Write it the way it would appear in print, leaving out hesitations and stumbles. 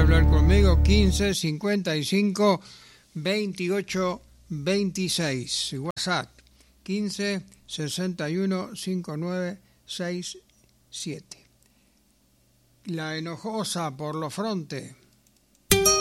hablar conmigo, 15 55 28 26. WhatsApp, 15 61 59 67. La enojosa por los frontes.